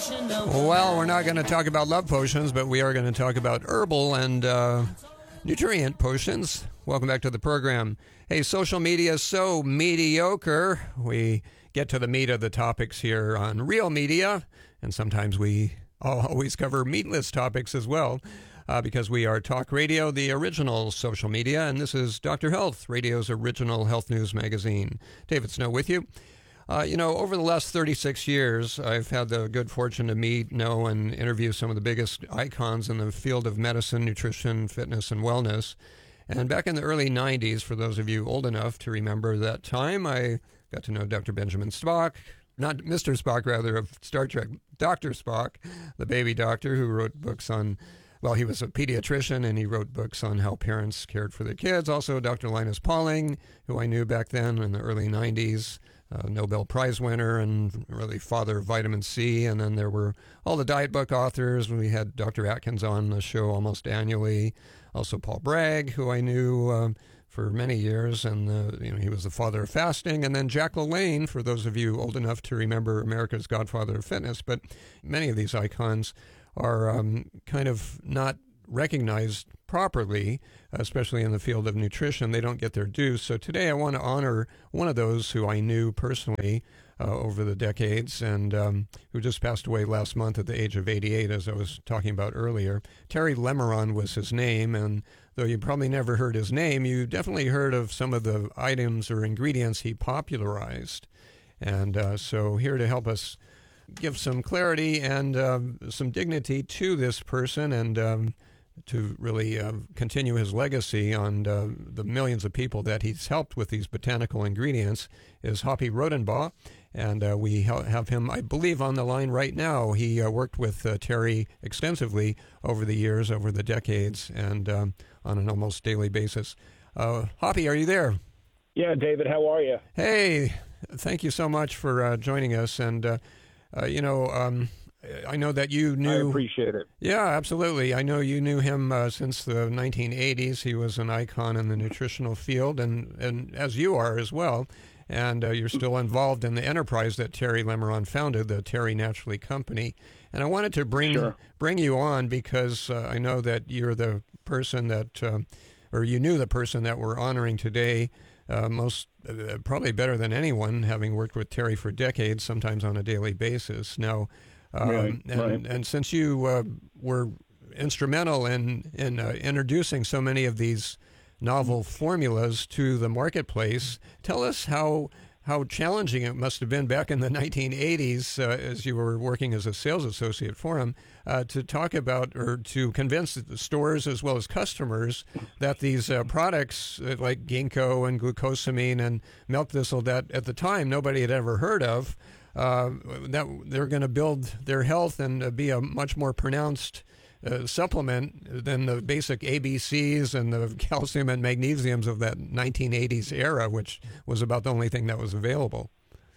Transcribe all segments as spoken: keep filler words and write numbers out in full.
Well, we're not going to talk about love potions, but we are going to talk about herbal and uh, nutrient potions. Welcome back to the program. Hey, social media is so mediocre. We get to the meat of the topics here on Real Media, and sometimes we always cover meatless topics as well, uh, because we are Talk Radio, the original social media, and this is Doctor Health, radio's original health news magazine. David Snow with you. Uh, you know, over the last thirty-six years, I've had the good fortune to meet, know, and interview some of the biggest icons in the field of medicine, nutrition, fitness, and wellness. And back in the early nineties, for those of you old enough to remember that time, I got to know Doctor Benjamin Spock, not Mister Spock, rather, of Star Trek, Doctor Spock, the baby doctor who wrote books on, well, he was a pediatrician, and he wrote books on how parents cared for their kids. Also, Doctor Linus Pauling, who I knew back then in the early nineties, Uh, Nobel Prize winner and really father of vitamin C. And then there were all the diet book authors. We had Doctor Atkins on the show almost annually. Also Paul Bragg, who I knew um, for many years, and uh, you know he was the father of fasting. And then Jack LaLanne, for those of you old enough to remember, America's godfather of fitness. But many of these icons are um, kind of not recognized properly, especially in the field of nutrition. They don't get their due. So today I want to honor one of those who I knew personally uh, over the decades, and um, who just passed away last month at the age of eighty-eight, as I was talking about earlier. Terry Lemeron was his name, and though you probably never heard his name, you definitely heard of some of the items or ingredients he popularized. And uh, so here to help us give some clarity and um, some dignity to this person, and um, to really uh, continue his legacy on uh, the millions of people that he's helped with these botanical ingredients, is Hoppy Rodenbaugh. And uh, we ha- have him, I believe, on the line right now. He uh, worked with uh, Terry extensively over the years, over the decades, and um, on an almost daily basis. Uh, Hoppy, are you there? Yeah, David, how are you? Hey, thank you so much for uh, joining us. And, uh, uh, you know, um, I know that you knew... I appreciate it. Yeah, absolutely. I know you knew him uh, since the nineteen eighties. He was an icon in the nutritional field, and, and as you are as well. And uh, you're still involved in the enterprise that Terry Lemeron founded, the Terry Naturally Company. And I wanted to bring Sure. bring you on because uh, I know that you're the person that, uh, or you knew the person that we're honoring today, uh, most uh, probably better than anyone, having worked with Terry for decades, sometimes on a daily basis. Now, Um, Right, and, right. and since you uh, were instrumental in, in uh, introducing so many of these novel formulas to the marketplace, tell us how how challenging it must have been back in the nineteen eighties, uh, as you were working as a sales associate for him, uh, to talk about or to convince the stores as well as customers that these uh, products uh, like ginkgo and glucosamine and milk thistle that at the time nobody had ever heard of, Uh, that they're going to build their health and uh, be a much more pronounced uh, supplement than the basic A B Cs and the calcium and magnesiums of that nineteen eighties era, which was about the only thing that was available.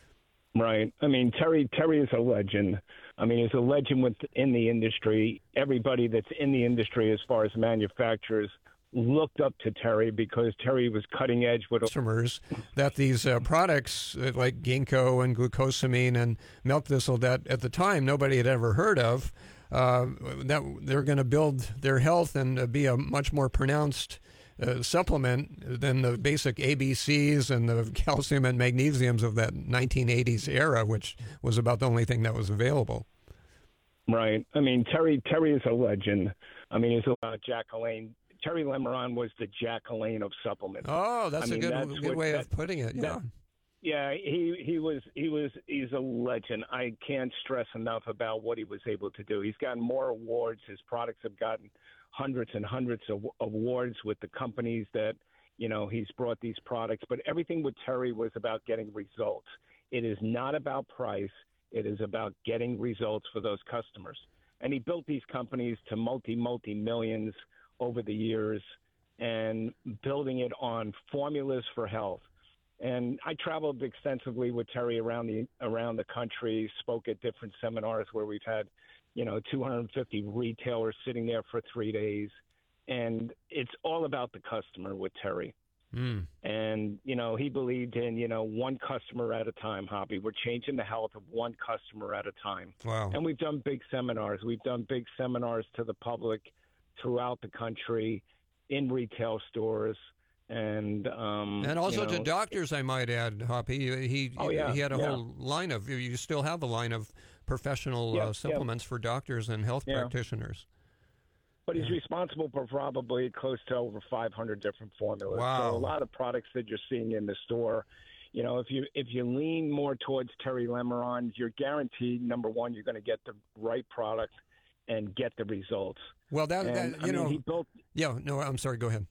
Right. I mean, Terry Terry is a legend. I mean, he's a legend within the industry. Everybody that's in the industry as far as manufacturers looked up to Terry because Terry was cutting edge with Customers that these uh, products uh, like ginkgo and glucosamine and milk thistle that at the time nobody had ever heard of, uh, that they're going to build their health and uh, be a much more pronounced uh, supplement than the basic A B Cs and the calcium and magnesiums of that nineteen eighties era, which was about the only thing that was available. Right. I mean, Terry Terry is a legend. I mean, he's a Jack LaLanne. Terry Lemeron was the Jack LaLanne of supplements. Oh, that's I a mean, good that's good what, way that, of putting it. Yeah. That, yeah, he he was he was he's a legend. I can't stress enough about what he was able to do. He's gotten more awards. His products have gotten hundreds and hundreds of awards with the companies that, you know, he's brought these products. But everything with Terry was about getting results. It is not about price. It is about getting results for those customers. And he built these companies to multi multi millions over the years, and building it on formulas for health. And I traveled extensively with Terry around the around the country, spoke at different seminars where we've had, you know, two hundred fifty retailers sitting there for three days. And it's all about the customer with Terry. Mm. And, you know, he believed in, you know, one customer at a time, Hoppy. We're changing the health of one customer at a time. Wow. And we've done big seminars. We've done big seminars to the public throughout the country, in retail stores. And um, and also you know, to doctors, I might add, Hoppy. He he, oh, yeah, he had a yeah. whole line of. You still have a line of professional yeah, uh, supplements yeah. for doctors and health yeah. practitioners. But he's responsible for probably close to over five hundred different formulas. Wow. So a lot of products that you're seeing in the store. You know, if you if you lean more towards Terry Lemeron, you're guaranteed, number one, you're going to get the right product and get the results. Well, that, and, that you I mean, know, he built. Yeah, no, I'm sorry. Go ahead.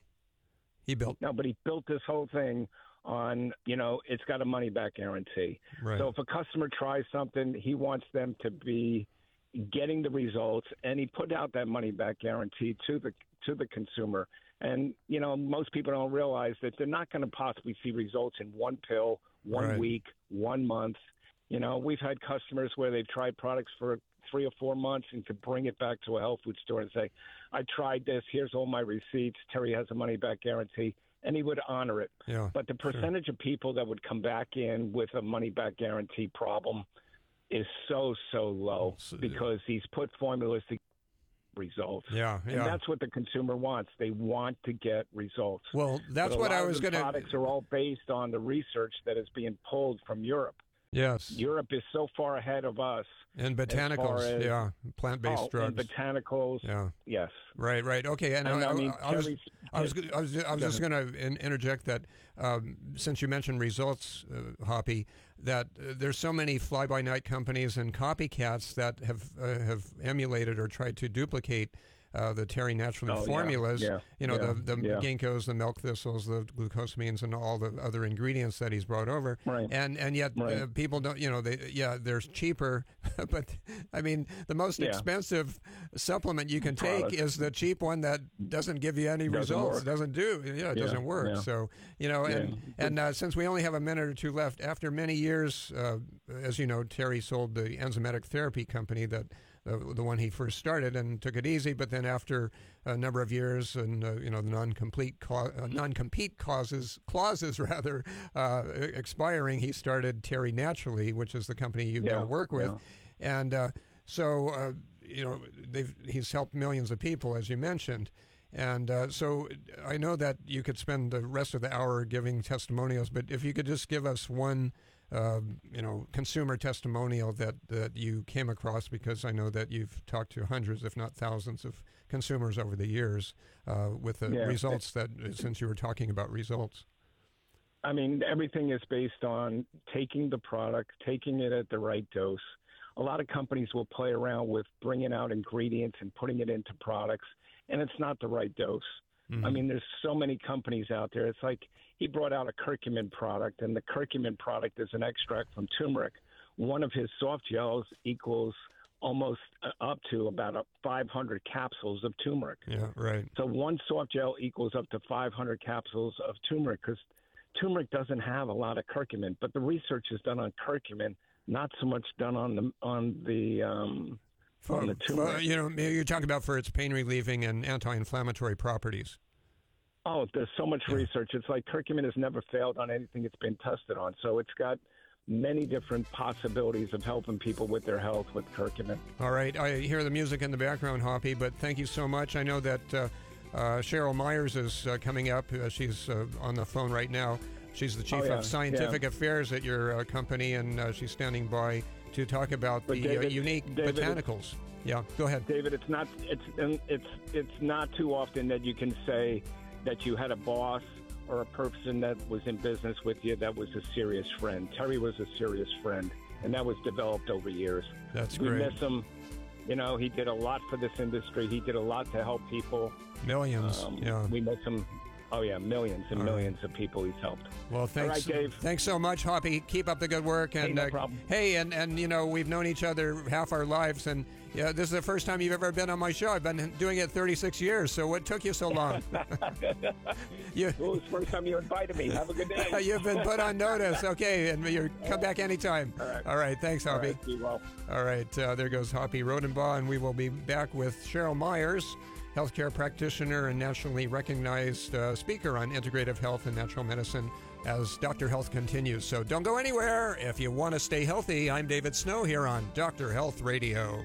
He built. No, but he built this whole thing on, you know, it's got a money back guarantee. Right. So if a customer tries something, he wants them to be getting the results, and he put out that money back guarantee to the to the consumer. And, you know, most people don't realize that they're not going to possibly see results in one pill, one Right. week, one month. You know, we've had customers where they've tried products for three or four months and could bring it back to a health food store and say, I tried this, here's all my receipts, Terry has a money back guarantee, and he would honor it. Yeah, but the percentage sure. of people that would come back in with a money back guarantee problem is so, so low So, because he's put formulas to get results. Yeah, yeah. And that's what the consumer wants. They want to get results. Well, that's but a what lot I of was the going to. products are all based on the research that is being pulled from Europe. Yes. Europe is so far ahead of us. And botanicals, as, yeah, plant-based oh, drugs. And botanicals, yeah. Yes. Right, right. Okay, and, and I, I, mean, I, I was, Terry's, I was, I was, I was just going to interject that um, since you mentioned results, uh, Hoppy, that uh, there's so many fly-by-night companies and copycats that have uh, have emulated or tried to duplicate Uh, the Terry Naturally oh, formulas, yeah, yeah, you know, yeah, the, the yeah. ginkgos, the milk thistles, the glucosamines, and all the other ingredients that he's brought over. Right. And and yet right. uh, people don't, you know, they yeah, they're cheaper, but I mean, the most yeah. expensive supplement you can Product. take is the cheap one that doesn't give you any doesn't results. Work. Doesn't do, yeah, it yeah, doesn't work. Yeah. So you know, and yeah. and uh, since we only have a minute or two left, after many years, uh, as you know, Terry sold the enzymatic therapy company that. Uh, the one he first started and took it easy, but then after a number of years and uh, you know the non-complete co- uh, non-compete causes clauses rather uh, expiring, he started Terry Naturally, which is the company you yeah. now work with, yeah. and uh, so uh, you know they've, he's helped millions of people, as you mentioned. And uh, so I know that you could spend the rest of the hour giving testimonials, but if you could just give us one Uh, you know, consumer testimonial that, that you came across, because I know that you've talked to hundreds, if not thousands, of consumers over the years uh, with the yeah. results that, since you were talking about results. I mean, everything is based on taking the product, taking it at the right dose. A lot of companies will play around with bringing out ingredients and putting it into products, and it's not the right dose. Mm-hmm. I mean, there's so many companies out there. It's like he brought out a curcumin product, and the curcumin product is an extract from turmeric. One of his soft gels equals almost up to about five hundred capsules of turmeric. Yeah, right. So one soft gel equals up to five hundred capsules of turmeric, because turmeric doesn't have a lot of curcumin, but the research is done on curcumin, not so much done on the on the um, For, on the turmeric. for, you know, you're talking about for its pain relieving and anti-inflammatory properties. Oh, there's so much yeah. research. It's like curcumin has never failed on anything it's been tested on. So it's got many different possibilities of helping people with their health with curcumin. All right. I hear the music in the background, Hoppy, but thank you so much. I know that uh, uh, Cheryl Myers is uh, coming up. Uh, she's uh, on the phone right now. She's the Chief oh, yeah. of Scientific yeah. Affairs at your uh, company, and uh, she's standing by to talk about but the David, uh, unique David, botanicals. Yeah, go ahead. David, it's not it's it's it's not too often that you can say that you had a boss or a person that was in business with you that was a serious friend. Terry was a serious friend, and that was developed over years. That's we great. We miss him. You know, he did a lot for this industry. He did a lot to help people. Millions, um, yeah. We miss him. Oh, yeah, millions and All millions right. of people he's helped. Well, thanks, All right, Dave. Thanks so much, Hoppy. Keep up the good work. And hey, no uh, problem. hey, and, and, you know, we've known each other half our lives, and yeah, this is the first time you've ever been on my show. I've been doing it thirty-six years, so what took you so long? you, well, it's the first time you invited me. Have a good day. You've been put on notice. Okay, and you come back anytime. All right. All right, thanks, Hoppy. All right, be well. All right, uh, there goes Hoppy Rodenbaugh, and we will be back with Cheryl Myers healthcare practitioner and nationally recognized uh, speaker on integrative health and natural medicine as Doctor Health continues. So don't go anywhere. If you want to stay healthy, I'm David Snow here on Doctor Health Radio.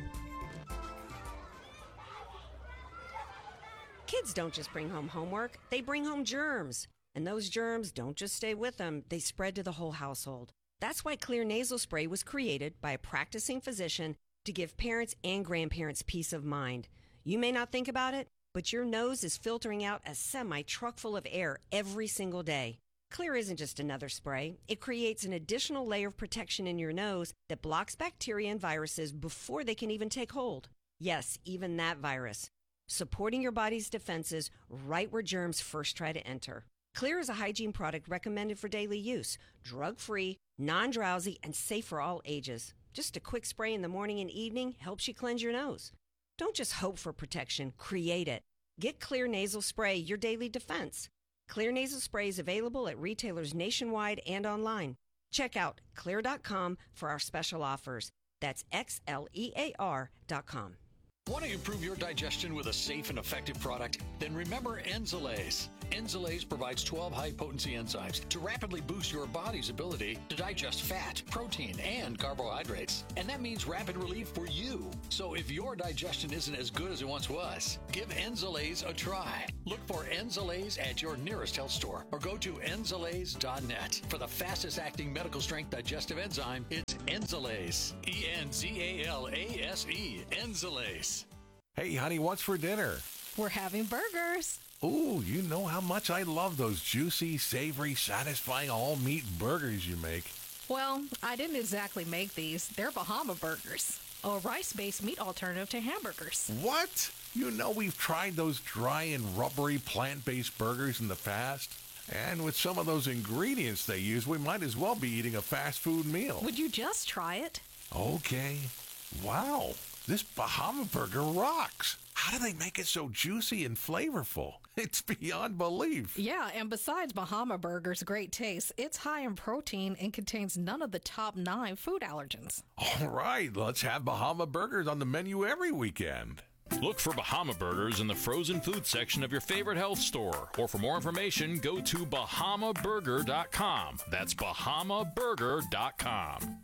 Kids don't just bring home homework, they bring home germs. And those germs don't just stay with them, they spread to the whole household. That's why Xlear nasal spray was created by a practicing physician to give parents and grandparents peace of mind. You may not think about it, but your nose is filtering out a semi-truck full of air every single day. Xlear isn't just another spray. It creates an additional layer of protection in your nose that blocks bacteria and viruses before they can even take hold. Yes, even that virus. Supporting your body's defenses right where germs first try to enter. Xlear is a hygiene product recommended for daily use, drug-free, non-drowsy, and safe for all ages. Just a quick spray in the morning and evening helps you cleanse your nose. Don't just hope for protection, create it. Get Xlear nasal spray, your daily defense. Xlear nasal spray is available at retailers nationwide and online. Check out xlear dot com for our special offers. That's X L E A R dot com. Want to improve your digestion with a safe and effective product? Then remember Enzalase. Enzalase provides twelve high-potency enzymes to rapidly boost your body's ability to digest fat, protein, and carbohydrates. And that means rapid relief for you. So if your digestion isn't as good as it once was, give Enzalase a try. Look for Enzalase at your nearest health store or go to enzalase dot net. For the fastest-acting medical-strength digestive enzyme, it's Enzalase. E N Z A L A S E. Enzalase. Hey, honey, what's for dinner? We're having burgers. Ooh, you know how much I love those juicy, savory, satisfying all-meat burgers you make. Well, I didn't exactly make these. They're Bahama Burgers, a rice-based meat alternative to hamburgers. What? You know we've tried those dry and rubbery plant-based burgers in the past. And with some of those ingredients they use, we might as well be eating a fast food meal. Would you just try it? Okay. Wow, this Bahama Burger rocks. How do they make it so juicy and flavorful? It's beyond belief. Yeah, and besides Bahama Burger's great taste, it's high in protein and contains none of the top nine food allergens. All right, let's have Bahama Burgers on the menu every weekend. Look for Bahama Burgers in the frozen food section of your favorite health store. Or for more information, go to bahama burger dot com. That's bahama burger dot com.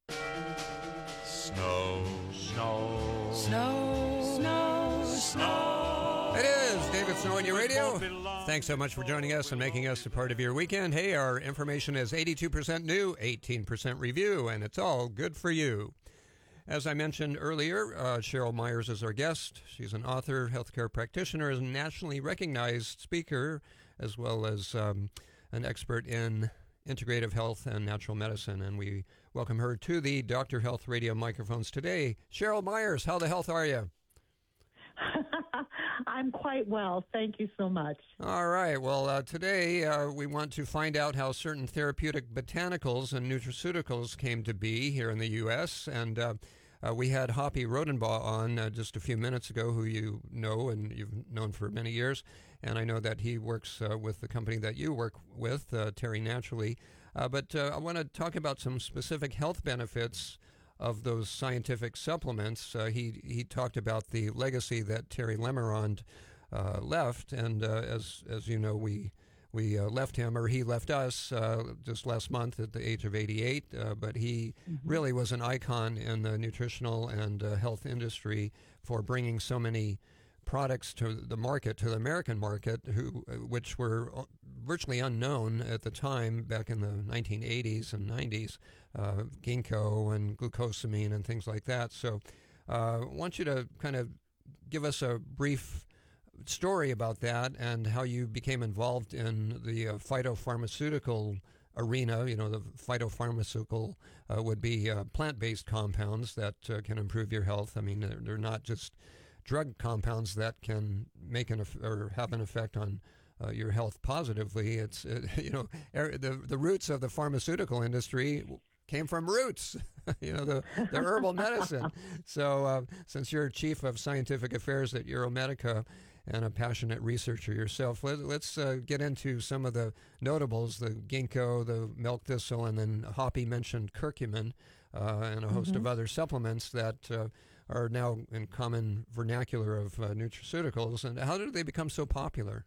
Snow, snow, Snow, snow, snow. It is David Snow on your radio. Thanks so much for joining us and making us a part of your weekend. Hey, our information is eighty-two percent new, eighteen percent review, and it's all good for you. As I mentioned earlier, uh, Cheryl Myers is our guest. She's an author, healthcare practitioner, is a nationally recognized speaker, as well as um, an expert in integrative health and natural medicine. And we welcome her to the Doctor Health Radio microphones today. Cheryl Myers, how the health are you? I'm quite well. Thank you so much. All right. Well, uh, today uh, we want to find out how certain therapeutic botanicals and nutraceuticals came to be here in the U S And uh, uh, we had Hoppy Rodenbaugh on uh, just a few minutes ago, who you know and you've known for many years. And I know that he works uh, with the company that you work with, uh, Terry Naturally. Uh, but uh, I want to talk about some specific health benefits of those scientific supplements. Uh, he he talked about the legacy that Terry Lemerond uh, left, and uh, as as you know, we we uh, left him, or he left us uh, just last month at the age of eighty-eight. Uh, but he mm-hmm. really was an icon in the nutritional and uh, health industry for bringing so many products to the market, to the American market, who which were virtually unknown at the time back in the nineteen eighties and nineties. Uh, ginkgo and glucosamine and things like that. So uh, I want you to kind of give us a brief story about that and how you became involved in the uh, phytopharmaceutical arena. You know, the phytopharmaceutical uh, would be uh, plant-based compounds that uh, can improve your health. I mean, they're, they're not just drug compounds that can make an or have an effect on Uh, your health positively. It's uh, you know er, the the roots of the pharmaceutical industry came from roots, you know, the, the herbal medicine. So uh, since you're chief of scientific affairs at Euromedica and a passionate researcher yourself, let, let's uh, get into some of the notables: the ginkgo, the milk thistle, and then Hoppy mentioned curcumin uh, and a host mm-hmm. of other supplements that uh, are now in common vernacular of uh, nutraceuticals. And how did they become so popular?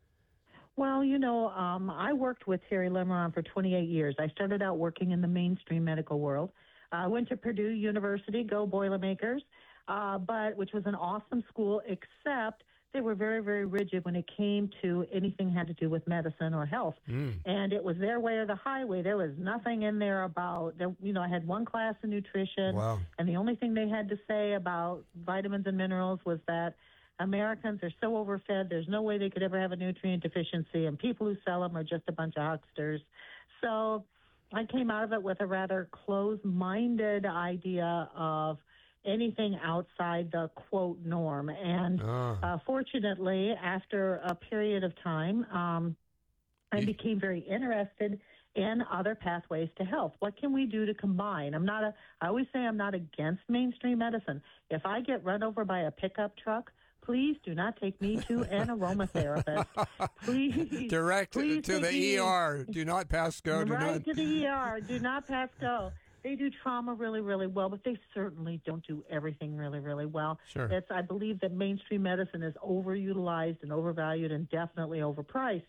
Well, you know, um, I worked with Terry Lemeron for twenty-eight years. I started out working in the mainstream medical world. I uh, went to Purdue University, go Boilermakers, uh, but which was an awesome school, except they were very, very rigid when it came to anything had to do with medicine or health. Mm. And it was their way or the highway. There was nothing in there about, you know, I had one class in nutrition, wow. and the only thing they had to say about vitamins and minerals was that Americans are so overfed, there's no way they could ever have a nutrient deficiency, and people who sell them are just a bunch of hucksters. So I came out of it with a rather closed-minded idea of anything outside the, quote, norm. And oh. uh, fortunately, after a period of time, um, I became very interested in other pathways to health. What can we do to combine? I'm not a, I always say I'm not against mainstream medicine. If I get run over by a pickup truck, please do not take me to an aromatherapist. Please. Direct please to the me. E R. Do not pass go. Do right not... to the E R. Do not pass go. They do trauma really, really well, but they certainly don't do everything really, really well. Sure. It's, I believe that mainstream medicine is overutilized and overvalued and definitely overpriced.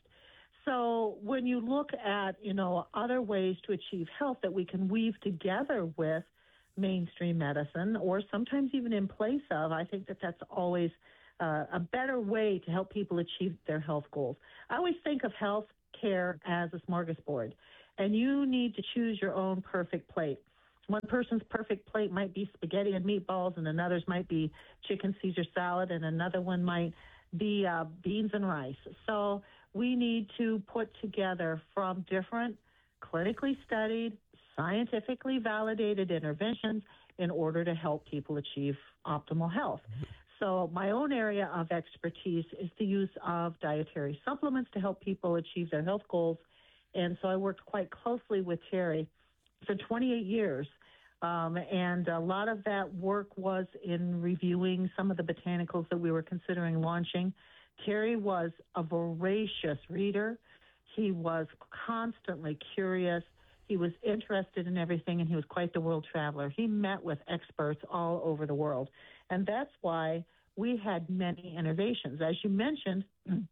So when you look at, you know, other ways to achieve health that we can weave together with mainstream medicine, or sometimes even in place of, I think that that's always uh, a better way to help people achieve their health goals. I always think of health care as a smorgasbord, and you need to choose your own perfect plate. One person's perfect plate might be spaghetti and meatballs, and another's might be chicken Caesar salad, and another one might be uh, beans and rice. So we need to put together from different clinically studied, scientifically validated interventions in order to help people achieve optimal health. So my own area of expertise is the use of dietary supplements to help people achieve their health goals. And so I worked quite closely with Terry for twenty-eight years. Um, and a lot of that work was in reviewing some of the botanicals that we were considering launching. Terry was a voracious reader. He was constantly curious. He was interested in everything, and he was quite the world traveler. He met with experts all over the world. And that's why we had many innovations. As you mentioned,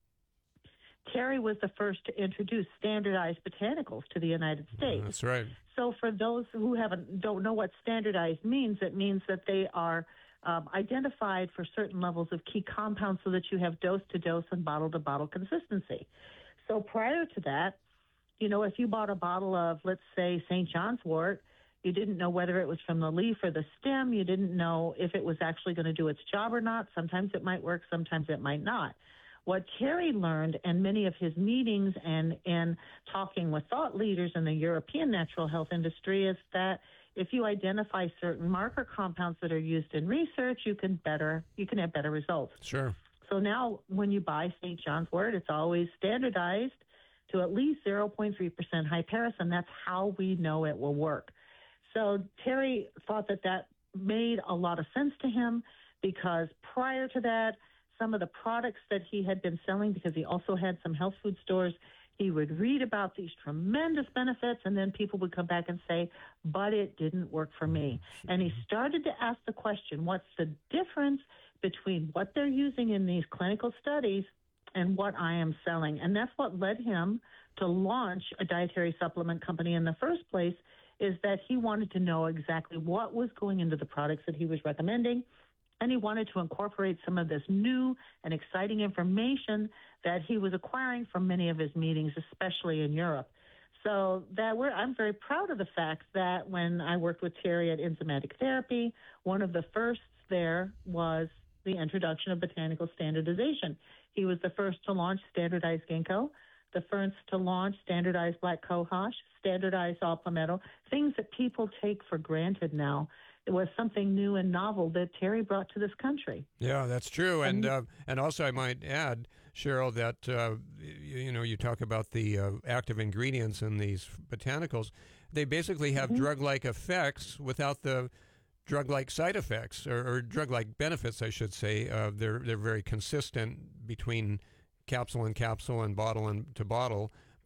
Terry was the first to introduce standardized botanicals to the United States. That's right. So for those who haven't don't know what standardized means, it means that they are um, identified for certain levels of key compounds so that you have dose-to-dose and bottle-to-bottle consistency. So prior to that, you know, if you bought a bottle of, let's say, Saint John's wort, you didn't know whether it was from the leaf or the stem. You didn't know if it was actually going to do its job or not. Sometimes it might work, sometimes it might not. What Terry learned in many of his meetings and in talking with thought leaders in the European natural health industry is that if you identify certain marker compounds that are used in research, you can better you can have better results. Sure. So now when you buy Saint John's wort, it's always standardized to at least zero point three percent high paris, and that's how we know it will work. So Terry thought that that made a lot of sense to him because prior to that, some of the products that he had been selling, because he also had some health food stores, he would read about these tremendous benefits, and then people would come back and say, but it didn't work for me. And he started to ask the question, what's the difference between what they're using in these clinical studies and what I am selling? And that's what led him to launch a dietary supplement company in the first place, is that he wanted to know exactly what was going into the products that he was recommending. And he wanted to incorporate some of this new and exciting information that he was acquiring from many of his meetings, especially in Europe. So that we're, I'm very proud of the fact that when I worked with Terry at Enzymatic Therapy, one of the firsts there was the introduction of botanical standardization. He was the first to launch standardized ginkgo, the first to launch standardized black cohosh, standardized saw palmetto, things that people take for granted now. It was something new and novel that Terry brought to this country. Yeah, that's true. And and, uh, and also I might add, Cheryl, that, uh, you, you know, you talk about the uh, active ingredients in these botanicals. They basically have mm-hmm. drug-like effects without the drug-like side effects, or, or drug-like benefits, I should say. Uh, they're, they're very consistent between capsule and capsule and bottle and to bottle.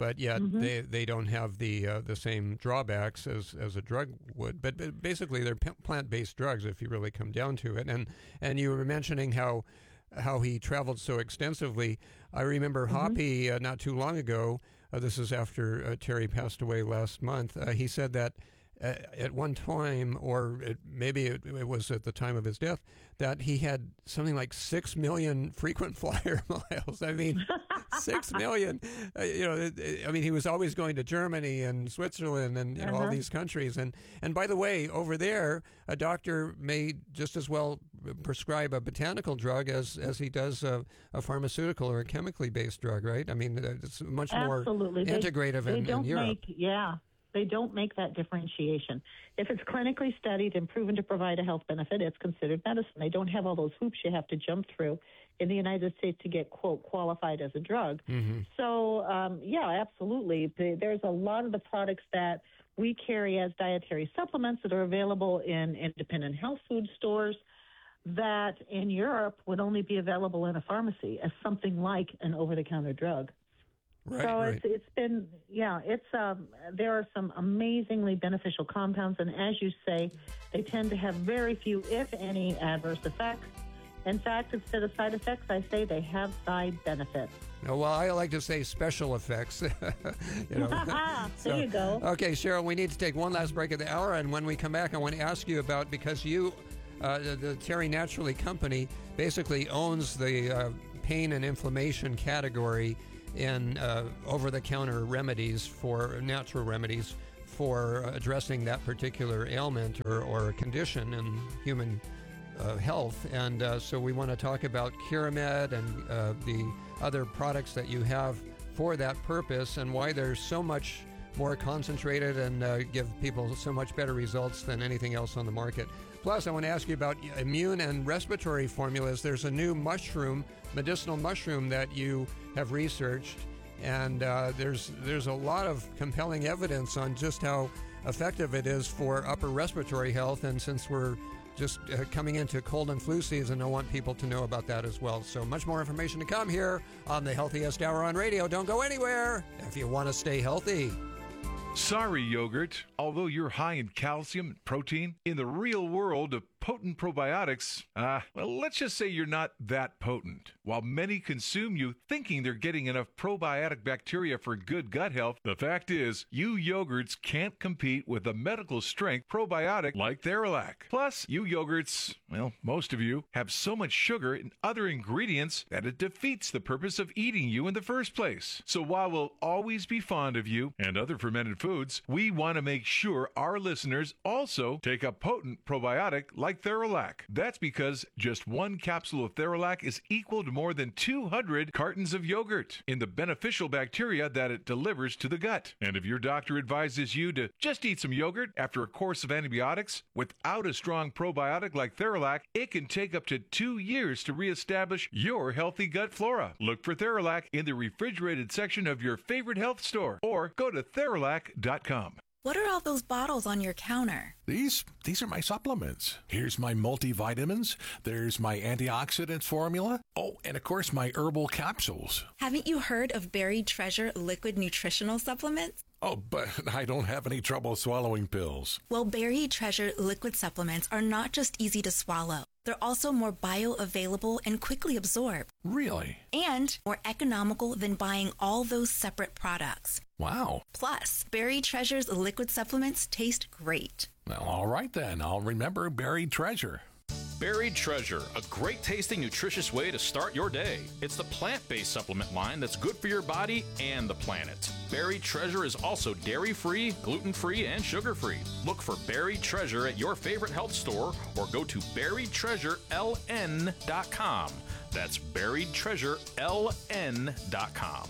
but yet Mhm. they, they don't have the uh, the same drawbacks as, as a drug would. But, but basically, they're p- plant-based drugs if you really come down to it. And and you were mentioning how how he traveled so extensively. I remember Mm-hmm. Hoppy uh, not too long ago. Uh, this is after uh, Terry passed away last month. Uh, he said that uh, at one time, or it, maybe it, it was at the time of his death, that he had something like six million frequent flyer miles. I mean, six million. Uh, you know, it, it, I mean, he was always going to Germany and Switzerland and you know Uh-huh. all these countries. And and by the way, over there, a doctor may just as well prescribe a botanical drug as as he does a, a pharmaceutical or a chemically based drug, right? I mean, it's much Absolutely. more They- integrative they in, don't in Europe. Make, yeah, they don't make that differentiation. If it's clinically studied and proven to provide a health benefit, it's considered medicine. They don't have all those hoops you have to jump through in the United States to get, quote, qualified as a drug. Mm-hmm. So, um, yeah, absolutely. The- There's a lot of the products that we carry as dietary supplements that are available in independent health food stores that in Europe would only be available in a pharmacy as something like an over-the-counter drug. Right, so right. it's it's been yeah it's um there are some amazingly beneficial compounds, and as you say, they tend to have very few, if any, adverse effects. In fact, instead of side effects, I say they have side benefits. No, well, I like to say special effects. you know. there So, you go. Okay, Cheryl, we need to take one last break of the hour, and when we come back, I want to ask you about, because you, uh, the, the Terry Naturally Company, basically owns the uh, pain and inflammation category in uh, over-the-counter remedies for natural remedies for addressing that particular ailment or, or condition in human uh, health. And uh, so we want to talk about Curamed and uh, the other products that you have for that purpose, and why they're so much more concentrated and uh, give people so much better results than anything else on the market. Plus, I want to ask you about immune and respiratory formulas. There's a new mushroom, medicinal mushroom, that you have researched, and uh, there's there's a lot of compelling evidence on just how effective it is for upper respiratory health. And since we're just uh, coming into cold and flu season, I want people to know about that as well. So much more information to come here on the Healthiest Hour on Radio. Don't go anywhere if you want to stay healthy. Sorry, yogurt. Although you're high in calcium and protein, in the real world of potent probiotics, uh, well, let's just say you're not that potent. While many consume you thinking they're getting enough probiotic bacteria for good gut health, the fact is, you yogurts can't compete with a medical strength probiotic like Theralac. Plus, you yogurts, well, most of you, have so much sugar and other ingredients that it defeats the purpose of eating you in the first place. So while we'll always be fond of you and other fermented foods, we want to make sure our listeners also take a potent probiotic like Theralac. That's because just one capsule of Theralac is equal to more than two hundred cartons of yogurt in the beneficial bacteria that it delivers to the gut. And if your doctor advises you to just eat some yogurt after a course of antibiotics without a strong probiotic like Theralac, it can take up to two years to reestablish your healthy gut flora. Look for Theralac in the refrigerated section of your favorite health store, or go to Theralac dot com. What are all those bottles on your counter? These these are my supplements. Here's my multivitamins. There's my antioxidants formula. Oh, and of course my herbal capsules. Haven't you heard of Buried Treasure liquid nutritional supplements? Oh, but I don't have any trouble swallowing pills. Well, Buried Treasure liquid supplements are not just easy to swallow. They're also more bioavailable and quickly absorbed. Really? And more economical than buying all those separate products. Wow. Plus, Buried Treasure's liquid supplements taste great. Well, all right then. I'll remember Buried Treasure. Buried Treasure, a great tasting, nutritious way to start your day. It's the plant-based supplement line that's good for your body and the planet. Buried Treasure is also dairy-free, gluten-free, and sugar-free. Look for Buried Treasure at your favorite health store or go to buried treasure l n dot com. That's buried treasure l n dot com.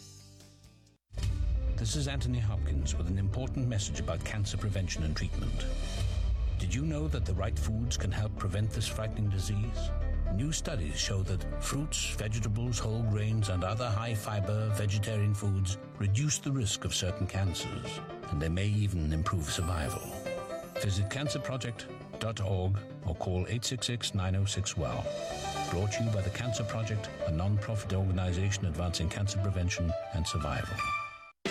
This is Anthony Hopkins with an important message about cancer prevention and treatment. Did you know that the right foods can help prevent this frightening disease? New studies show that fruits, vegetables, whole grains, and other high-fiber vegetarian foods reduce the risk of certain cancers, and they may even improve survival. Visit cancer project dot org or call eight six six, nine oh six, well. Brought to you by the Cancer Project, a non-profit organization advancing cancer prevention and survival.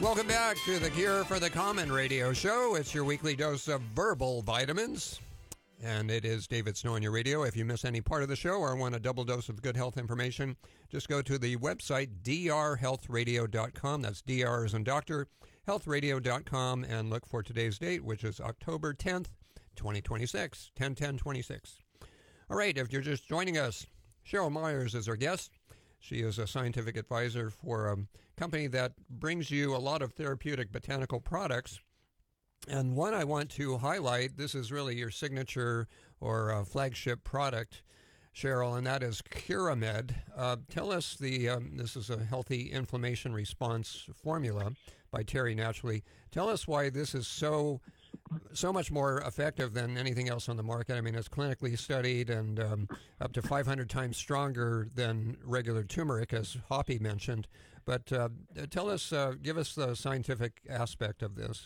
Welcome back to the Cure for the Common radio show. It's your weekly dose of verbal vitamins. And it is David Snow on your radio. If you miss any part of the show or want a double dose of good health information, just go to the website d r health radio dot com. That's D R as in doctor, health radio dot com, and look for today's date, which is October tenth, twenty twenty-six, ten ten twenty-six. All right, if you're just joining us, Cheryl Myers is our guest. She is a scientific advisor for a company that brings you a lot of therapeutic botanical products. And one I want to highlight, this is really your signature or uh, flagship product, Cheryl, and that is Curamed. Uh, tell us the, um, this is a healthy inflammation response formula by Terry Naturally. Tell us why this is so so much more effective than anything else on the market. I mean, it's clinically studied and um, up to five hundred times stronger than regular turmeric, as Hoppy mentioned. But uh, tell us, uh, give us the scientific aspect of this.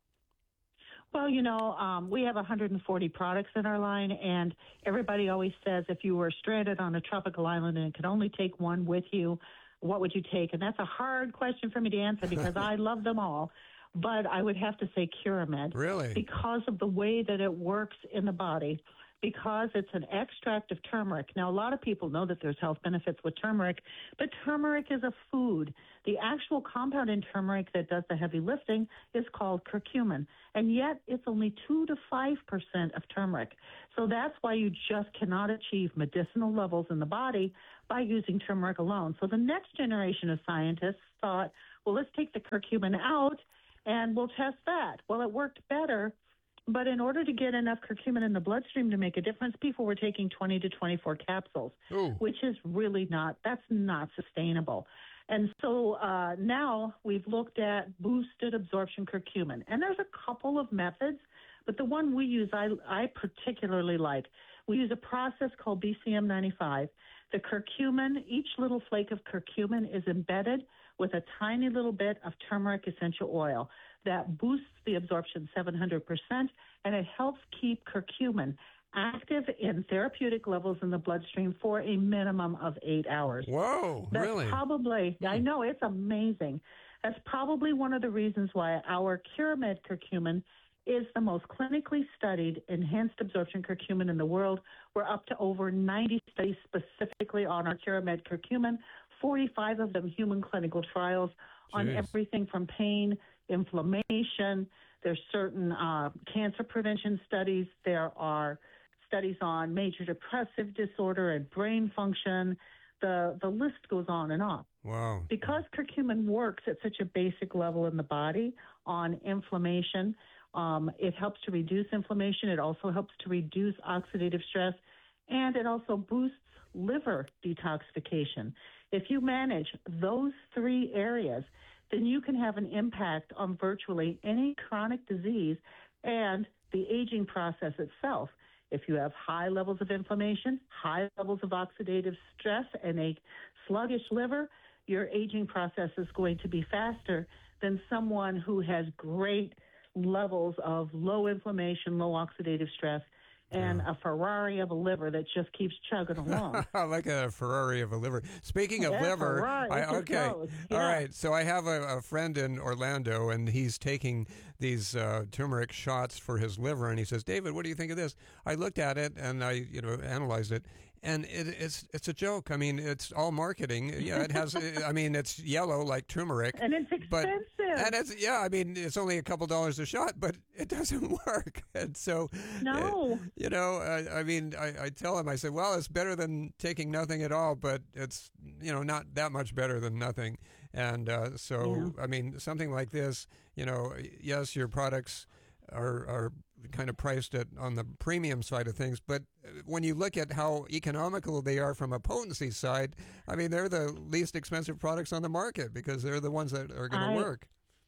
Well, you know, um, we have one hundred forty products in our line, and everybody always says if you were stranded on a tropical island and could only take one with you, what would you take? And that's a hard question for me to answer because I love them all. But I would have to say Curamed. Really? Because of the way that it works in the body, because it's an extract of turmeric. Now, a lot of people know that there's health benefits with turmeric, but turmeric is a food. The actual compound in turmeric that does the heavy lifting is called curcumin, and yet it's only two to five percent of turmeric. So that's why you just cannot achieve medicinal levels in the body by using turmeric alone. So the next generation of scientists thought, well, let's take the curcumin out and we'll test that. Well, it worked better, but in order to get enough curcumin in the bloodstream to make a difference, people were taking twenty to twenty-four capsules, Ooh. which is really not, that's not sustainable. And so uh, now we've looked at boosted absorption curcumin, and there's a couple of methods, but the one we use I, I particularly like. We use a process called B C M ninety-five. The curcumin, each little flake of curcumin is embedded with a tiny little bit of turmeric essential oil that boosts the absorption seven hundred percent, and it helps keep curcumin active in therapeutic levels in the bloodstream for a minimum of eight hours. Whoa, That's really? Probably, I know, it's amazing. That's probably one of the reasons why our Curamed curcumin is the most clinically studied enhanced absorption curcumin in the world. We're up to over ninety studies specifically on our Curamed curcumin, forty-five of them human clinical trials on Jeez. everything from pain, inflammation. There's certain uh, cancer prevention studies. There are studies on major depressive disorder and brain function. The, the list goes on and on. Wow. Because curcumin works at such a basic level in the body on inflammation, um, it helps to reduce inflammation. It also helps to reduce oxidative stress, and it also boosts liver detoxification. If you manage those three areas, then you can have an impact on virtually any chronic disease and the aging process itself. If you have high levels of inflammation, high levels of oxidative stress, and a sluggish liver, your aging process is going to be faster than someone who has great levels of low inflammation, low oxidative stress, and a Ferrari of a liver that just keeps chugging along. Like a Ferrari of a liver. Speaking of Yeah, liver, Ferrari, I, it just okay, goes. all Yeah. right. So I have a, a friend in Orlando, and he's taking these uh, turmeric shots for his liver, and he says, "David, what do you think of this?" I looked at it and I, you know, analyzed it. And it, it's it's a joke. I mean, it's all marketing. Yeah, it has. I mean, it's yellow like turmeric, and it's expensive. But, and it's yeah. I mean, it's only a couple dollars a shot, but it doesn't work. And so, no, uh, you know, I, I mean, I, I tell him, I said, well, it's better than taking nothing at all, but it's you know not that much better than nothing. And uh, so, yeah. I mean, something like this, you know, yes, your products are are kind of priced at on the premium side of things, but when you look at how economical they are from a potency side, I mean, they're the least expensive products on the market because they're the ones that are going to work.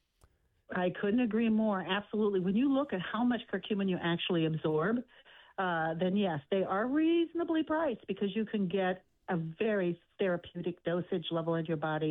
I couldn't agree more. Absolutely. When you look at how much curcumin you actually absorb, uh, then yes, they are reasonably priced because you can get a very therapeutic dosage level in your body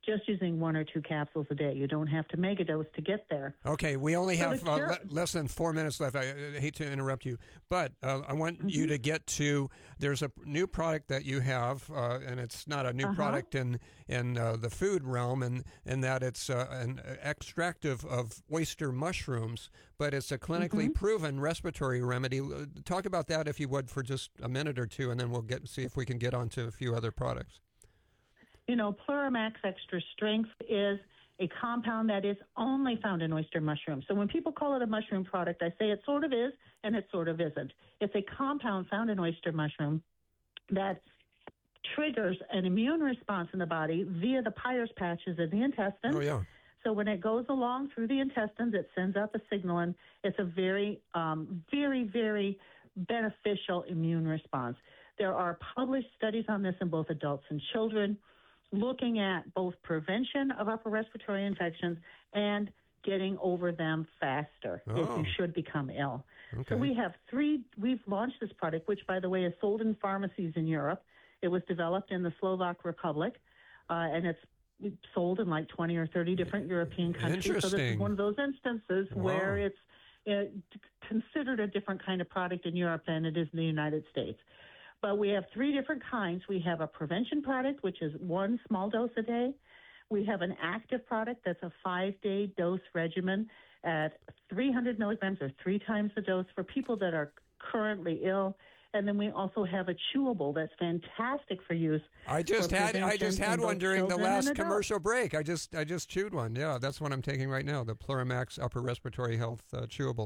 just using one or two capsules a day. You don't have to megadose to get there. Okay, we only So have the uh, cure- le- less than four minutes left. I, I hate to interrupt you, but uh, I want mm-hmm. you to get to, there's a new product that you have, uh, and it's not a new uh-huh. product in, in uh, the food realm, and, and that it's uh, an extractive of oyster mushrooms, but it's a clinically mm-hmm. proven respiratory remedy. Talk about that, if you would, for just a minute or two, and then we'll get see if we can get on to a few other products. You know, Pluramax Extra Strength is a compound that is only found in oyster mushrooms. So when people call it a mushroom product, I say it sort of is and it sort of isn't. It's a compound found in oyster mushroom that triggers an immune response in the body via the Peyer's patches in the intestines. Oh, yeah. So when it goes along through the intestines, it sends out the signal, and it's a very, um, very, very beneficial immune response. There are published studies on this in both adults and children, looking at both prevention of upper respiratory infections and getting over them faster oh. if you should become ill. Okay. So we have three, we've launched this product, which, by the way, is sold in pharmacies in Europe. It was developed in the Slovak Republic, uh, and it's sold in like twenty or thirty different European countries. So this is one of those instances wow. where it's uh, considered a different kind of product in Europe than it is in the United States. But we have three different kinds. We have a prevention product, which is one small dose a day. We have an active product that's a five-day dose regimen at three hundred milligrams, or three times the dose for people that are currently ill. And then we also have a chewable that's fantastic for use. I just for had I just had one during the last commercial adults. break. I just I just chewed one. Yeah, that's what I'm taking right now. The Pluramax Upper Respiratory Health uh, Chewable.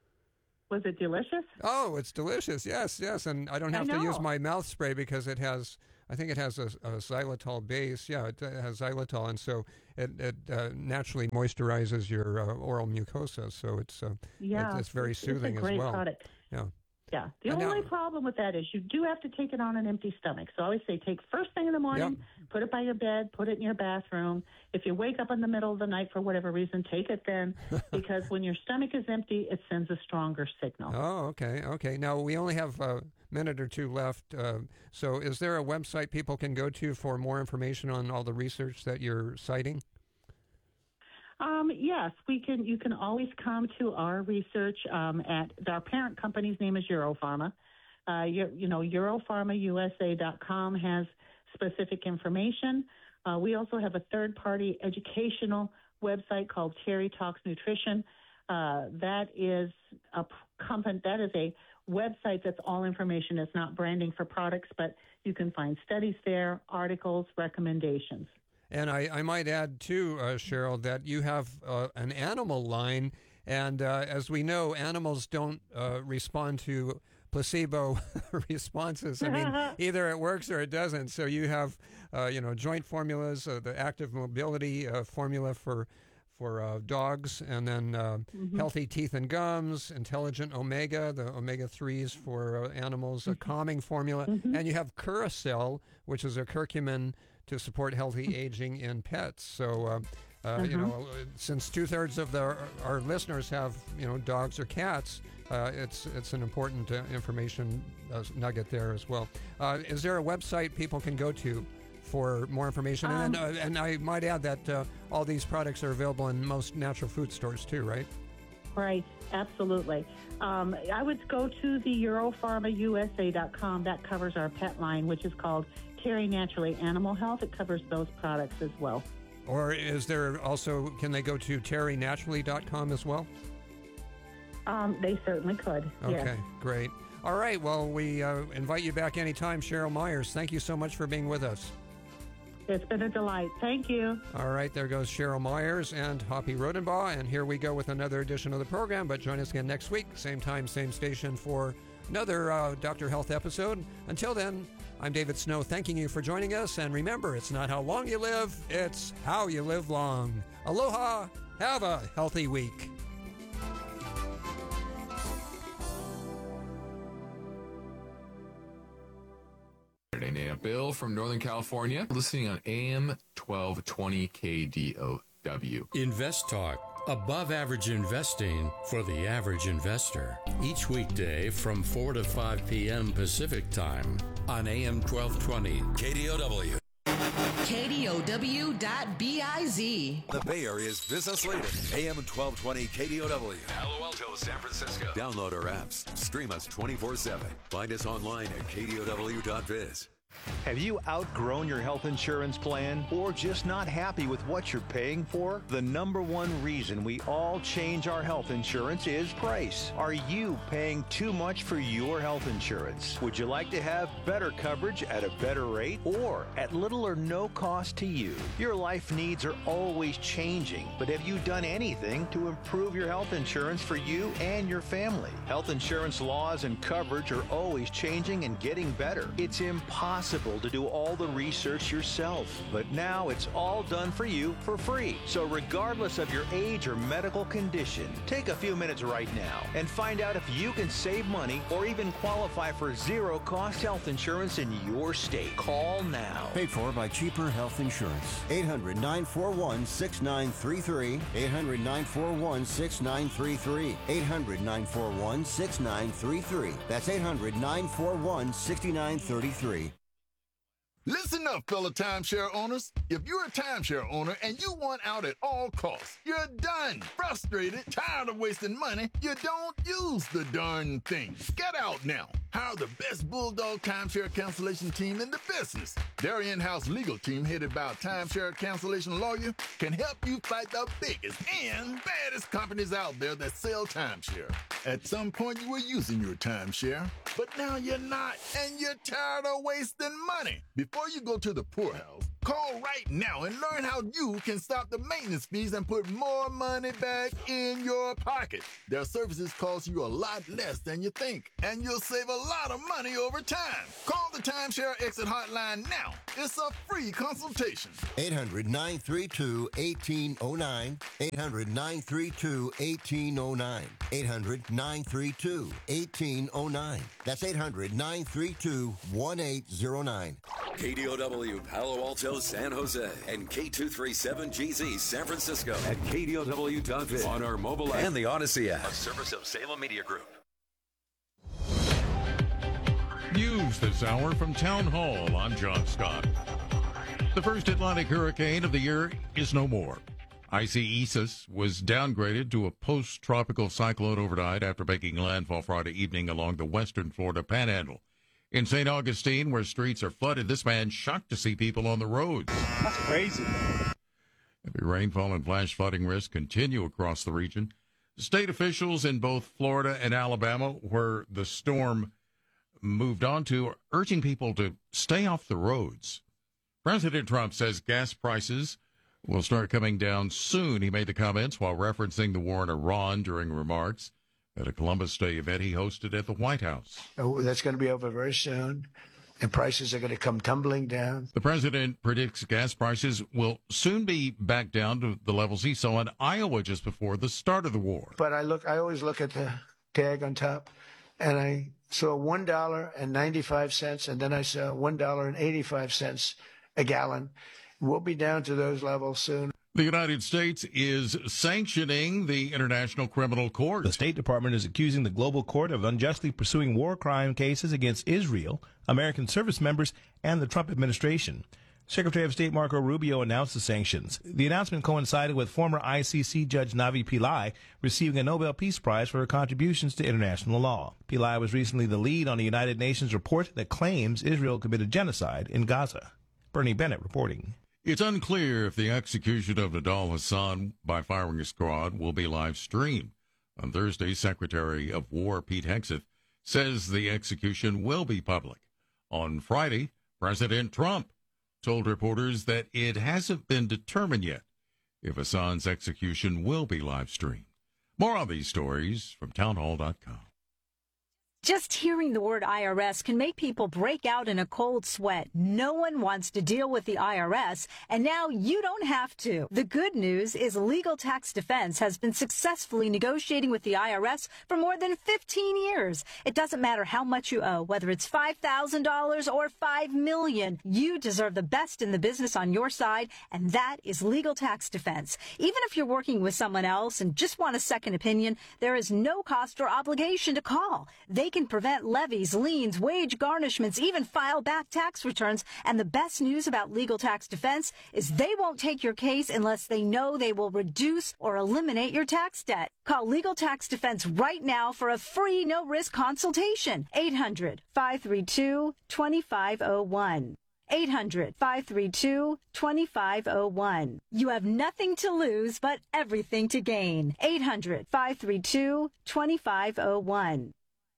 Was it delicious? Oh, it's delicious. Yes, yes. And I don't have I to use know. my mouth spray because it has, I think it has a, a xylitol base. Yeah, it has xylitol. And so it, it uh, naturally moisturizes your uh, oral mucosa. So it's uh, yeah, it's, it's very it's, soothing it's a great as well. Product. Yeah. Yeah. The And only now- problem with that is you do have to take it on an empty stomach. So I always say take first thing in the morning, Yep. put it by your bed, put it in your bathroom. If you wake up in the middle of the night for whatever reason, take it then, because when your stomach is empty, it sends a stronger signal. Oh, okay, okay. Now, we only have a minute or two left. Uh, so is there a website people can go to for more information on all the research that you're citing? Um, yes, we can. You can always come to our research um, at our parent company's name is Europharma. Uh, you, you know, Europharma U S A dot com has specific information. Uh, we also have a third-party educational website called Terry Talks Nutrition. Uh, that is a company. That is a website that's all information. It's not branding for products, but you can find studies there, articles, recommendations. And I, I might add, too, uh, Cheryl, that you have uh, an animal line. And uh, as we know, animals don't uh, respond to placebo responses. I mean, either it works or it doesn't. So you have, uh, you know, joint formulas, uh, the active mobility uh, formula for for uh, dogs, and then uh, Mm-hmm. healthy teeth and gums, intelligent omega, the omega threes for uh, animals, a calming formula. Mm-hmm. And you have Curacell, which is a curcumin to support healthy aging in pets. So, uh, uh, you Mhm. know, since two-thirds of the, our listeners have, you know, dogs or cats, uh, it's it's an important uh, information uh, nugget there as well. Uh, is there a website people can go to for more information? Um, and, then, uh, and I might add that uh, all these products are available in most natural food stores too, right? Right, absolutely. Um, I would go to the Europharma U S A dot com. That covers our pet line, which is called Terry Naturally Animal Health. It covers those products as well. Or is there also, can they go to terry naturally dot com as well? Um, they certainly could. Okay, Yes. great. All right, well, we uh, invite you back anytime, Cheryl Myers. Thank you so much for being with us. It's been a delight. Thank you. All right, there goes Cheryl Myers and Hoppy Rodenbaugh, and here we go with another edition of the program. But join us again next week, same time, same station, for another uh, Doctor Health episode. Until then, I'm David Snow, thanking you for joining us. And remember, it's not how long you live, it's how you live long. Aloha, have a healthy week. Saturday Night Bill from Northern California, listening on A M twelve twenty K D O W. Invest Talk. Above average investing for the average investor. Each weekday from four to five p.m. Pacific Time on A M twelve twenty K D O W. K D O W dot biz. The Bay Area's business leader, A M twelve twenty K D O W. Palo Alto, San Francisco. Download our apps. Stream us twenty-four seven. Find us online at K D O W dot biz. Have you outgrown your health insurance plan or just not happy with what you're paying for? The number one reason we all change our health insurance is price. Are you paying too much for your health insurance? Would you like to have better coverage at a better rate or at little or no cost to you? Your life needs are always changing, but have you done anything to improve your health insurance for you and your family? Health insurance laws and coverage are always changing and getting better. It's impossible to do all the research yourself, but now it's all done for you for free. So regardless of your age or medical condition, take a few minutes right now and find out if you can save money or even qualify for zero cost health insurance in your state. Call now. Paid for by Cheaper Health Insurance. eight hundred, nine four one, six nine three three. eight hundred, nine four one, six nine three three. eight hundred, nine four one, six nine three three. That's eight hundred, nine four one, six nine three three. Listen up, fellow timeshare owners. If you're a timeshare owner and you want out at all costs, you're done, frustrated, tired of wasting money, you don't use the darn thing. Get out now. Hire the best Bulldog timeshare cancellation team in the business. Their in-house legal team, headed by a timeshare cancellation lawyer, can help you fight the biggest and baddest companies out there that sell timeshare. At some point, you were using your timeshare, but now you're not, and you're tired of wasting money. Before you go to the poorhouse, call right now and learn how you can stop the maintenance fees and put more money back in your pocket. Their services cost you a lot less than you think, and you'll save a lot of money over time. Call the Timeshare Exit Hotline now. It's a free consultation. eight hundred, nine three two, one eight zero nine. eight hundred, nine three two, one eight zero nine. eight hundred, nine three two, one eight zero nine. That's eight hundred, nine three two, one eight zero nine. K D O W Palo Alto, San Jose, and K two thirty-seven G Z San Francisco at K D O W dot biz on our mobile app and the Odyssey app. A service of Salem Media Group. News this hour from Town Hall. I'm John Scott. The first Atlantic hurricane of the year is no more. Isaias was downgraded to a post-tropical cyclone overnight after making landfall Friday evening along the western Florida panhandle. In Saint Augustine, where streets are flooded, this man shocked to see people on the roads. That's crazy. Heavy rainfall and flash flooding risks continue across the region. State officials in both Florida and Alabama, where the storm moved on to, are urging people to stay off the roads. President Trump says gas prices will start coming down soon. He made the comments while referencing the war in Iran during remarks at a Columbus Day event he hosted at the White House. Oh, that's going to be over very soon, and prices are going to come tumbling down. The president predicts gas prices will soon be back down to the levels he saw in Iowa just before the start of the war. But I look, I always look at the tag on top, and I saw one dollar and ninety-five cents, and then I saw one dollar and eighty-five cents a gallon. We'll be down to those levels soon. The United States is sanctioning the International Criminal Court. The State Department is accusing the global court of unjustly pursuing war crime cases against Israel, American service members, and the Trump administration. Secretary of State Marco Rubio announced the sanctions. The announcement coincided with former I C C Judge Navi Pillai receiving a Nobel Peace Prize for her contributions to international law. Pillai was recently the lead on a United Nations report that claims Israel committed genocide in Gaza. Bernie Bennett reporting. It's unclear if the execution of Nidal Hassan by firing squad will be live streamed. On Thursday, Secretary of War Pete Hegseth says the execution will be public. On Friday, President Trump told reporters that it hasn't been determined yet if Hassan's execution will be live streamed. More on these stories from townhall dot com. Just hearing the word I R S can make people break out in a cold sweat. No one wants to deal with the I R S, and now you don't have to. The good news is Legal Tax Defense has been successfully negotiating with the I R S for more than fifteen years. It doesn't matter how much you owe, whether it's five thousand dollars or five million dollars. You deserve the best in the business on your side, and that is Legal Tax Defense. Even if you're working with someone else and just want a second opinion, there is no cost or obligation to call. They They can prevent levies, liens, wage garnishments, even file back tax returns. And the best news about Legal Tax Defense is they won't take your case unless they know they will reduce or eliminate your tax debt. Call Legal Tax Defense right now for a free no-risk consultation. eight hundred, five three two, two five zero one. eight hundred, five three two, two five zero one. You have nothing to lose but everything to gain. eight hundred, five three two, two five zero one.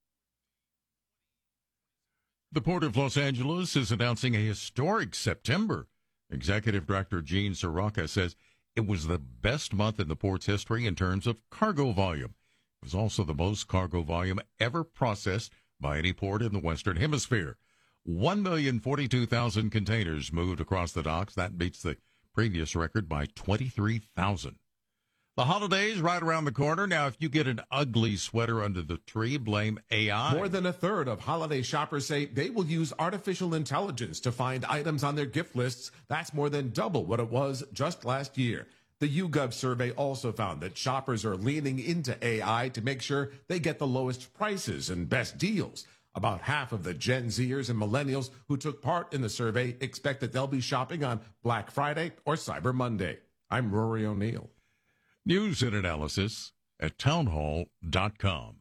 The Port of Los Angeles is announcing a historic September. Executive Director Gene Soroka says it was the best month in the port's history in terms of cargo volume. It was also the most cargo volume ever processed by any port in the Western Hemisphere. one million forty-two thousand containers moved across the docks. That beats the previous record by twenty-three thousand. The holidays right around the corner. Now, if you get an ugly sweater under the tree, blame A I. More than a third of holiday shoppers say they will use artificial intelligence to find items on their gift lists. That's more than double what it was just last year. The YouGov survey also found that shoppers are leaning into A I to make sure they get the lowest prices and best deals. About half of the Gen Zers and millennials who took part in the survey expect that they'll be shopping on Black Friday or Cyber Monday. I'm Rory O'Neill. News and analysis at townhall dot com.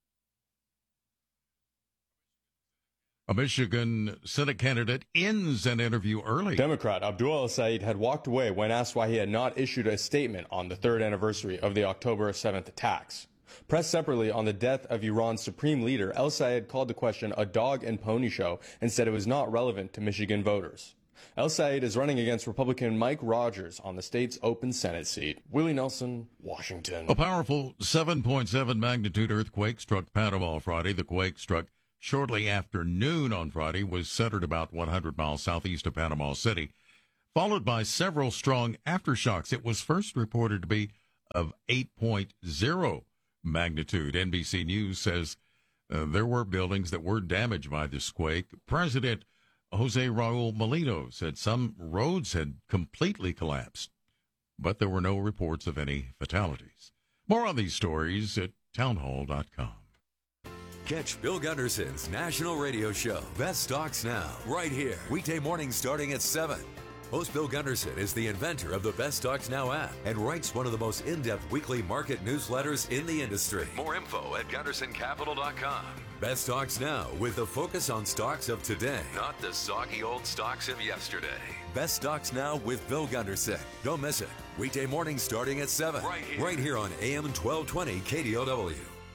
A Michigan Senate candidate ends an interview early. Democrat Abdul El-Sayed had walked away when asked why he had not issued a statement on the third anniversary of the October seventh attacks. Pressed separately on the death of Iran's supreme leader, El-Sayed called the question a dog and pony show and said it was not relevant to Michigan voters. El-Sayed is running against Republican Mike Rogers on the state's open Senate seat. Willie Nelson, Washington. A powerful seven point seven magnitude earthquake struck Panama Friday. The quake struck shortly after noon on Friday, was centered about one hundred miles southeast of Panama City, followed by several strong aftershocks. It was first reported to be of eight point oh magnitude. N B C News says uh, there were buildings that were damaged by this quake. President Jose Raul Molino said some roads had completely collapsed, but there were no reports of any fatalities. More on these stories at townhall dot com. Catch Bill Gunderson's national radio show, Best Stocks Now, right here, weekday mornings starting at seven. Host Bill Gunderson is the inventor of the Best Stocks Now app and writes one of the most in-depth weekly market newsletters in the industry. More info at gunderson capital dot com. Best Stocks Now, with a focus on stocks of today, not the soggy old stocks of yesterday. Best Stocks Now with Bill Gunderson. Don't miss it. Weekday mornings starting at seven. Right here. Right here on A M twelve twenty K D O W.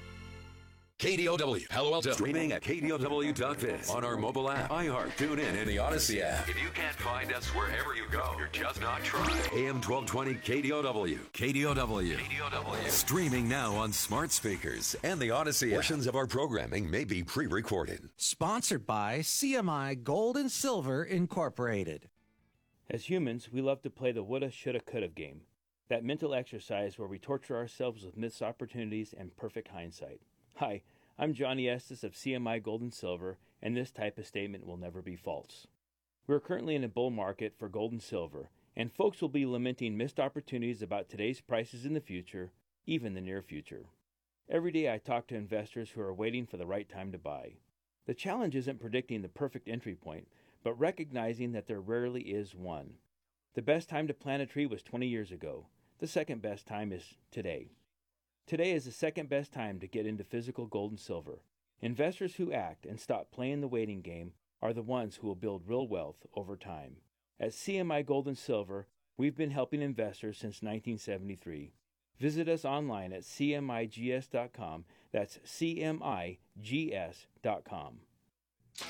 K D O W, Palo Alto. Streaming at K D O W dot biz. On our mobile app, iHeart, TuneIn, and the Odyssey app. If you can't find us wherever you go, you're just not trying. A M twelve twenty K D O W. K D O W. K D O W. Streaming now on smart speakers and the Odyssey app. Portions of our programming may be pre-recorded. Sponsored by C M I Gold and Silver Incorporated. As humans, we love to play the woulda, shoulda, coulda game. That mental exercise where we torture ourselves with missed opportunities and perfect hindsight. Hi, I'm Johnny Estes of C M I Gold and Silver, and this type of statement will never be false. We're currently in a bull market for gold and silver, and folks will be lamenting missed opportunities about today's prices in the future, even the near future. Every day I talk to investors who are waiting for the right time to buy. The challenge isn't predicting the perfect entry point, but recognizing that there rarely is one. The best time to plant a tree was twenty years ago. The second best time is today. Today is the second best time to get into physical gold and silver. Investors who act and stop playing the waiting game are the ones who will build real wealth over time. At C M I Gold and Silver, we've been helping investors since nineteen seventy-three. Visit us online at C M I G S dot com. That's C M I G S dot com.